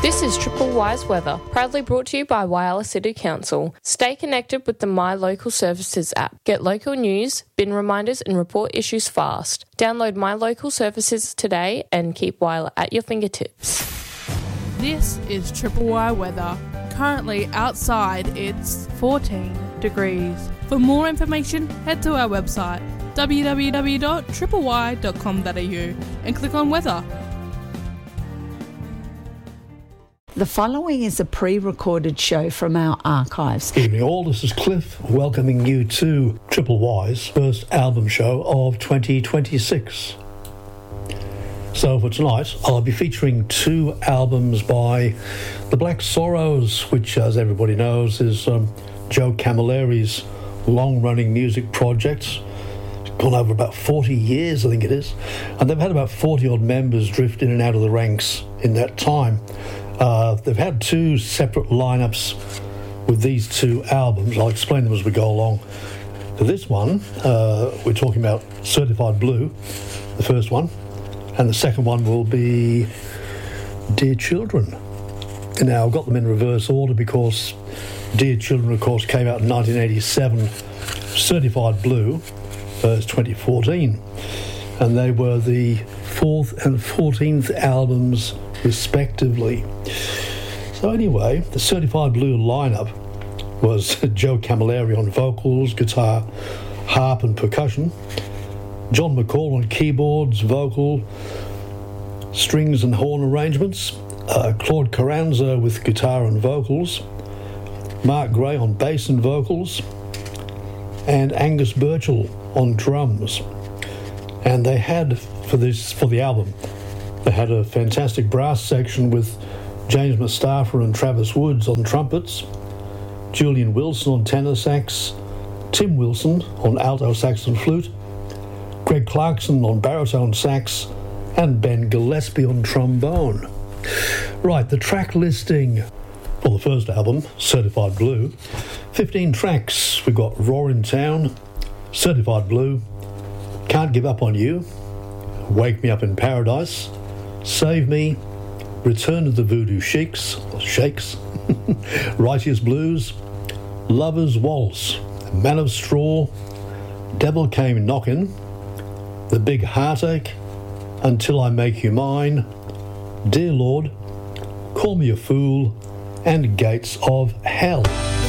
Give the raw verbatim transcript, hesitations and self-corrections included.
This is Triple Wise Weather, proudly brought to you by Whyalla City Council. Stay connected with the My Local Services app. Get local news, bin reminders and report issues fast. Download My Local Services today and keep Whyalla at your fingertips. This is Triple Y Weather. Currently outside it's fourteen degrees. For more information, head to our website w w w dot triple y dot com dot a u and click on weather. The following is a pre-recorded show from our archives. Evening all, this is Cliff welcoming you to Triple Y's first album show of twenty twenty-six. So for tonight, I'll be featuring two albums by the Black Sorrows, which, as everybody knows, is um, Joe Camilleri's long-running music project. It's gone over about forty years, I think it is. And they've had about forty-odd members drift in and out of the ranks in that time. Uh, they've had two separate lineups with these two albums. I'll explain them as we go along. For this one, uh, we're talking about Certified Blue, the first one, and the second one will be Dear Children. And now I've got them in reverse order because Dear Children, of course, came out in nineteen eighty-seven. Certified Blue was twenty fourteen. And they were the fourth and fourteenth albums respectively. So anyway, the Certified Blue lineup was Joe Camilleri on vocals, guitar, harp and percussion, John McCall on keyboards, vocal, strings and horn arrangements, uh, Claude Carranza with guitar and vocals, Mark Gray on bass and vocals, and Angus Birchall on drums. And they had, for this for the album, they had a fantastic brass section with James Mustafa and Travis Woods on trumpets, Julian Wilson on tenor sax, Tim Wilson on alto sax and flute, Greg Clarkson on baritone sax, and Ben Gillespie on trombone. Right, the track listing for the first album, Certified Blue, fifteen tracks. We've got Roaring Town, Certified Blue, Can't Give Up on You, Wake Me Up in Paradise, Save Me, Return of the Voodoo Sheiks, or Shakes, Righteous Blues, Lover's Waltz, Man of Straw, Devil Came Knockin', The Big Heartache, Until I Make You Mine, Dear Lord, Call Me a Fool, and Gates of Hell.